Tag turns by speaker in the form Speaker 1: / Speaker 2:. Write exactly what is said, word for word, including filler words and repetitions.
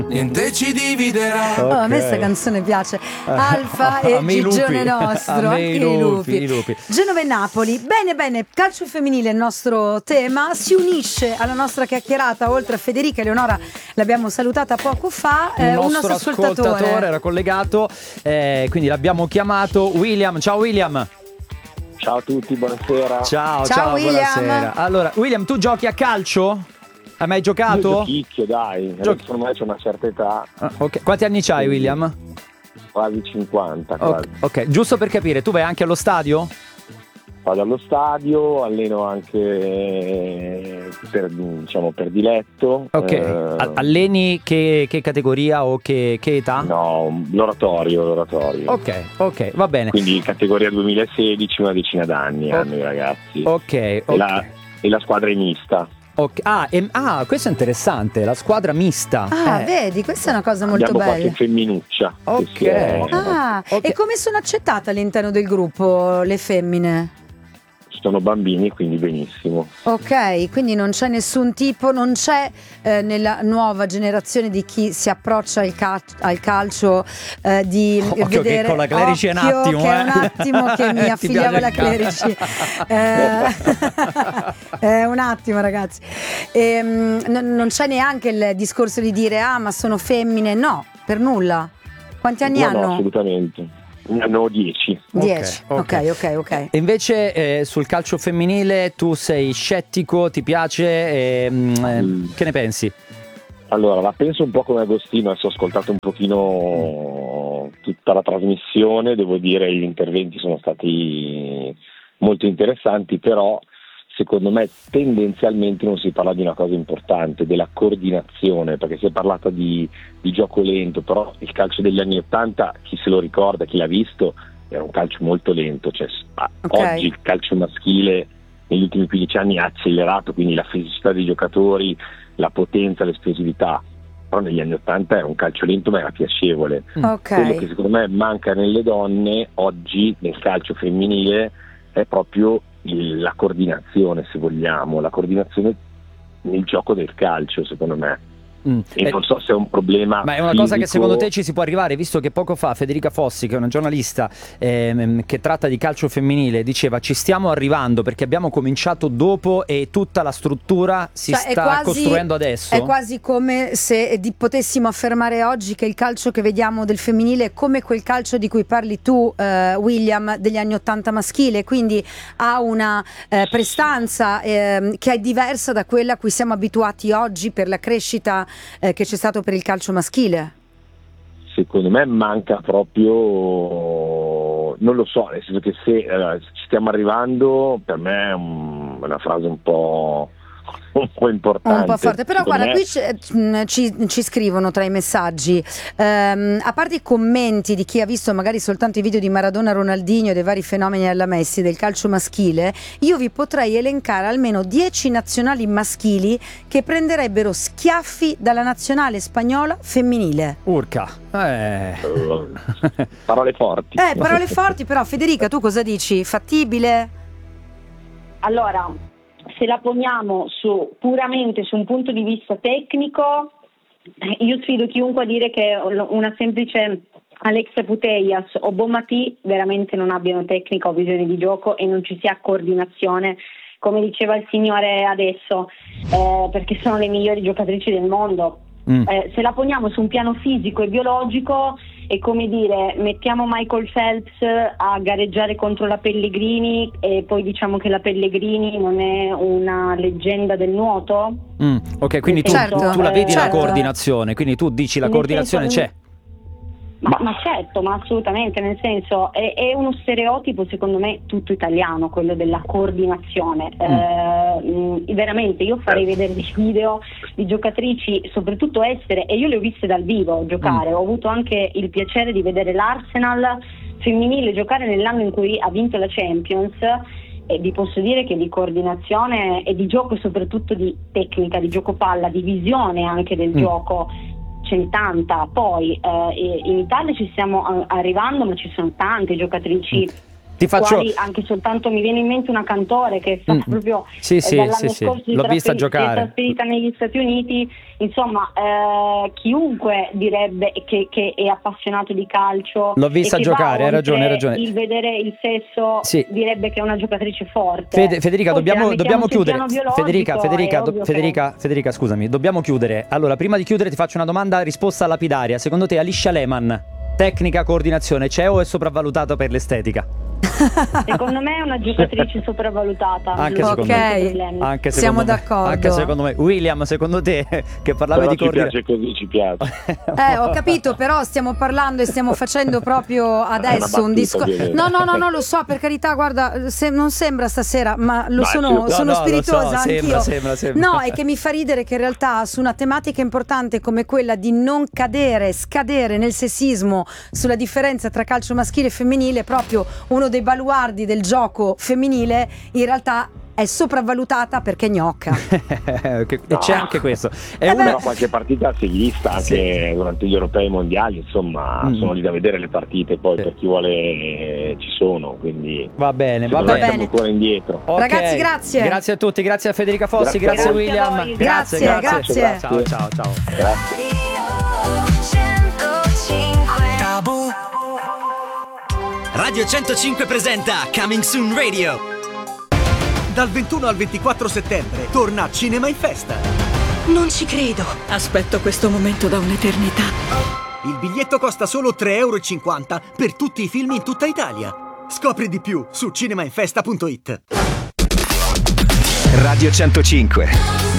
Speaker 1: niente ci dividerà.
Speaker 2: Okay.
Speaker 3: Oh, a me questa canzone piace. Alfa e Gigione nostro,
Speaker 2: a me
Speaker 3: anche
Speaker 2: i
Speaker 3: i
Speaker 2: lupi,
Speaker 3: lupi.
Speaker 2: i lupi.
Speaker 3: Genova e Napoli. Bene, bene, calcio femminile è il nostro tema. Si unisce alla nostra chiacchierata, oltre a Federica e Leonora, l'abbiamo salutata poco fa, eh,
Speaker 2: un
Speaker 3: un
Speaker 2: nostro
Speaker 3: nostro
Speaker 2: ascoltatore.
Speaker 3: ascoltatore.
Speaker 2: Era collegato, eh, quindi l'abbiamo chiamato William. Ciao William.
Speaker 4: Ciao a tutti, buonasera.
Speaker 2: Ciao,
Speaker 3: Ciao,
Speaker 2: ciao,
Speaker 3: William.
Speaker 2: buonasera. Allora, William, tu giochi a calcio? Hai mai giocato?
Speaker 4: Io giochicchio, dai,
Speaker 2: Giochi-
Speaker 4: ormai c'è una certa età,
Speaker 2: Ah, ok. Quanti anni c'hai, William?
Speaker 4: quasi cinquanta,
Speaker 2: Ok,
Speaker 4: quasi.
Speaker 2: ok, giusto per capire, tu vai anche allo stadio?
Speaker 4: Vado allo stadio, alleno anche per, diciamo, per diletto.
Speaker 2: Ok,
Speaker 4: eh,
Speaker 2: A- alleni che, che categoria o che, che età?
Speaker 4: No, l'oratorio, l'oratorio.
Speaker 2: Ok, ok, va bene.
Speaker 4: Quindi categoria duemilasedici, una decina d'anni
Speaker 2: Oh.
Speaker 4: hanno i ragazzi.
Speaker 2: Ok,
Speaker 4: E,
Speaker 2: ok.
Speaker 4: la, e la squadra è mista.
Speaker 2: Ok. Ah, e- ah, questo è interessante, la squadra mista.
Speaker 3: Ah,
Speaker 2: Eh,
Speaker 3: vedi, questa è una cosa molto
Speaker 4: Abbiamo
Speaker 3: bella.
Speaker 4: qualche femminuccia. che
Speaker 2: Ok.
Speaker 4: si è-
Speaker 3: Ah,
Speaker 2: Ok.
Speaker 3: e come sono accettate all'interno del gruppo le femmine?
Speaker 4: Sono bambini, quindi benissimo.
Speaker 3: Ok, quindi non c'è nessun tipo, non c'è eh, nella nuova generazione di chi si approccia al, cal- al calcio eh, di
Speaker 2: Occhio che
Speaker 3: vedere
Speaker 2: con la Clerici è un
Speaker 3: occhio
Speaker 2: attimo,
Speaker 3: che è
Speaker 2: eh.
Speaker 3: un attimo che mi
Speaker 2: Ti
Speaker 3: affiliavo
Speaker 2: piace
Speaker 3: alla
Speaker 2: il calcio.
Speaker 3: Clerici. Eh, eh, un attimo, ragazzi. Ehm, n- non c'è neanche il discorso di dire ah, ma sono femmine, no, per nulla. Quanti anni
Speaker 4: No,
Speaker 3: hanno?
Speaker 4: no, assolutamente. Ne hanno dieci.
Speaker 3: dieci.
Speaker 2: Ok,
Speaker 3: Ok, ok, ok.
Speaker 2: E invece eh, sul calcio femminile tu sei scettico, ti piace? ehm, eh,
Speaker 4: Mm.
Speaker 2: Che ne pensi?
Speaker 4: Allora, la penso un po' come Agostino, adesso ho ascoltato un pochino tutta la trasmissione, devo dire gli interventi sono stati molto interessanti, però secondo me tendenzialmente non si parla di una cosa importante, della coordinazione, perché si è parlato di, di gioco lento, però il calcio degli anni ottanta, chi se lo ricorda, chi l'ha visto, era un calcio molto lento, cioè ah,
Speaker 3: Ok.
Speaker 4: oggi il calcio maschile negli ultimi quindici anni ha accelerato, quindi la fisicità dei giocatori, la potenza, l'esplosività, però negli anni ottanta era un calcio lento ma era piacevole.
Speaker 3: Ok.
Speaker 4: Quello che secondo me manca nelle donne oggi nel calcio femminile è proprio il- la coordinazione, se vogliamo, la coordinazione nel gioco del calcio, secondo me.
Speaker 2: Mm.
Speaker 4: E
Speaker 2: Eh,
Speaker 4: non so se è un problema
Speaker 2: Ma è una cosa che
Speaker 4: fisico.
Speaker 2: secondo te ci si può arrivare, visto che poco fa Federica Fossi, che è una giornalista ehm, che tratta di calcio femminile, diceva ci stiamo arrivando perché abbiamo cominciato dopo e tutta la struttura si
Speaker 3: Cioè, è
Speaker 2: sta
Speaker 3: quasi-
Speaker 2: costruendo adesso?
Speaker 3: È quasi come se di- potessimo affermare oggi che il calcio che vediamo del femminile è come quel calcio di cui parli tu, eh, William, degli anni ottanta maschile, quindi ha una eh, prestanza ehm, che è diversa da quella a cui siamo abituati oggi per la crescita eh, che c'è stato per il calcio maschile.
Speaker 4: Secondo me manca proprio, non lo so, nel senso che se eh, ci stiamo arrivando, per me è un- una frase un po', un po' importante.
Speaker 3: Un po' forte, però
Speaker 4: Secondo
Speaker 3: guarda,
Speaker 4: me-
Speaker 3: qui c'è- mh, ci, ci scrivono tra i messaggi, ehm, a parte i commenti di chi ha visto magari soltanto i video di Maradona, Ronaldinho e dei vari fenomeni alla Messi del calcio maschile, io vi potrei elencare almeno dieci nazionali maschili che prenderebbero schiaffi dalla nazionale spagnola femminile.
Speaker 2: Urca. Eh.
Speaker 4: Eh, parole forti.
Speaker 3: Eh, parole forti, però Federica, tu cosa dici? Fattibile?
Speaker 5: Allora, se la poniamo su, puramente su un punto di vista tecnico, io sfido chiunque a dire che una semplice Alexa Putellas o Bonmatí veramente non abbiano tecnica o visione di gioco e non ci sia coordinazione, come diceva il signore adesso, eh, perché sono le migliori giocatrici del mondo.
Speaker 2: Mm.
Speaker 5: Eh, se la poniamo su un piano fisico e biologico è come dire mettiamo Michael Phelps a gareggiare contro la Pellegrini e poi diciamo che la Pellegrini non è una leggenda del nuoto.
Speaker 2: Mm, ok, quindi tu,
Speaker 3: Certo,
Speaker 2: tu- tu la vedi la
Speaker 3: certo.
Speaker 2: coordinazione, quindi tu dici la
Speaker 5: Nel
Speaker 2: coordinazione
Speaker 5: senso-
Speaker 2: c'è.
Speaker 5: Ma, ma certo, ma assolutamente, nel senso è, è uno stereotipo secondo me tutto italiano, quello della coordinazione. Eh, mh, veramente io farei vedere dei video di giocatrici, soprattutto estere, e io le ho viste dal vivo giocare,
Speaker 2: Mm.
Speaker 5: ho avuto anche il piacere di vedere l'Arsenal femminile giocare nell'anno in cui ha vinto la Champions. E vi posso dire che di coordinazione e di gioco, soprattutto di tecnica, di gioco palla, di visione anche del
Speaker 2: Mm.
Speaker 5: gioco, ce n'è tanta. Poi eh, in Italia ci stiamo a- arrivando, ma ci sono tante giocatrici
Speaker 2: Ti faccio...
Speaker 5: quali anche soltanto mi viene in mente una Cantore che è stata
Speaker 2: Mm.
Speaker 5: proprio
Speaker 2: Sì,
Speaker 5: eh,
Speaker 2: sì,
Speaker 5: dall'anno
Speaker 2: sì, sì.
Speaker 5: scorso si
Speaker 2: L'ho vista
Speaker 5: trasferi-
Speaker 2: giocare.
Speaker 5: si è trasferita negli Stati Uniti, insomma eh, chiunque direbbe che, che è appassionato di calcio
Speaker 2: L'ho vista
Speaker 5: e che
Speaker 2: giocare,
Speaker 5: va
Speaker 2: hai ragione, hai
Speaker 5: oltre
Speaker 2: ragione.
Speaker 5: il vedere il sesso
Speaker 2: Sì.
Speaker 5: direbbe che è una giocatrice forte.
Speaker 2: Fede- Federica,
Speaker 5: Poi se la
Speaker 2: dobbiamo,
Speaker 5: mettiamo
Speaker 2: dobbiamo
Speaker 5: sul
Speaker 2: chiudere.
Speaker 5: piano biologico,
Speaker 2: Federica, Federica,
Speaker 5: è
Speaker 2: do-
Speaker 5: ovvio
Speaker 2: Federica, Federica, scusami, dobbiamo chiudere. Allora, prima di chiudere ti faccio una domanda a risposta lapidaria. Secondo te Alicia Lehmann, tecnica, coordinazione, c'è o è sopravvalutata per l'estetica?
Speaker 5: Secondo me è una giocatrice sopravvalutata.
Speaker 2: Anche
Speaker 5: non ho
Speaker 2: secondo
Speaker 3: me.
Speaker 5: problemi.
Speaker 2: Anche
Speaker 3: Siamo
Speaker 2: secondo me.
Speaker 3: d'accordo.
Speaker 2: Anche secondo me. William, secondo te che parlavi
Speaker 4: Però
Speaker 2: di
Speaker 4: ci
Speaker 2: coordinazione?
Speaker 4: piace così, ci piace.
Speaker 3: Eh, ho capito, però stiamo parlando e stiamo facendo proprio adesso un
Speaker 4: battuta,
Speaker 3: discorso.
Speaker 4: ovviamente.
Speaker 3: No, no, no, no, lo so, per carità, guarda, se- non sembra stasera, ma lo
Speaker 4: Ma
Speaker 3: sono,
Speaker 4: sì.
Speaker 3: sono
Speaker 2: No, no, lo
Speaker 3: spiritosa
Speaker 2: so, sembra,
Speaker 3: anch'io.
Speaker 2: sembra, sembra.
Speaker 3: No, è che mi fa ridere che in realtà su una tematica importante come quella di non cadere, scadere nel sessismo sulla differenza tra calcio maschile e femminile, proprio uno dei baluardi del gioco femminile, in realtà è sopravvalutata perché è gnocca.
Speaker 2: Che- E c'è anche questo. È
Speaker 3: Eh
Speaker 2: una...
Speaker 4: Però qualche partita si è vista anche
Speaker 2: Sì.
Speaker 4: durante gli europei mondiali, insomma,
Speaker 2: Mm.
Speaker 4: sono lì da vedere le partite, poi
Speaker 2: Sì.
Speaker 4: per chi vuole eh, ci sono, quindi
Speaker 2: Va bene, va
Speaker 4: secondo me
Speaker 2: bene.
Speaker 4: siamo ancora indietro.
Speaker 2: Ok.
Speaker 3: Ragazzi, grazie.
Speaker 2: Grazie a tutti, grazie a Federica Fossi, grazie,
Speaker 4: Grazie a voi.
Speaker 2: William.
Speaker 5: Grazie a voi.
Speaker 2: Grazie,
Speaker 3: Grazie,
Speaker 2: grazie.
Speaker 3: grazie.
Speaker 2: Ciao, ciao, ciao.
Speaker 4: Grazie.
Speaker 6: Radio centocinque presenta Coming Soon Radio.
Speaker 7: Dal ventuno al ventiquattro settembre torna Cinema in Festa.
Speaker 8: Non ci credo. Aspetto questo momento da un'eternità.
Speaker 7: Il biglietto costa solo tre euro e cinquanta per tutti i film in tutta Italia. Scopri di più su cinemainfesta punto it.
Speaker 6: Radio centocinque.